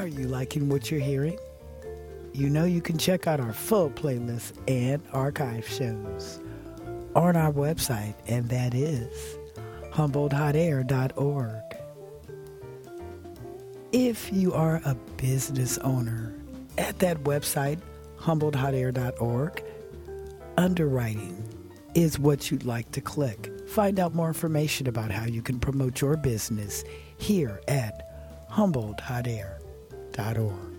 Are you liking what you're hearing? You know you can check out our full playlist and archive shows on our website, and that is HumboldtHotAir.org. If you are a business owner, at that website, HumboldtHotAir.org, underwriting is what you'd like to click. Find out more information about how you can promote your business here at HumboldtHotAir.org.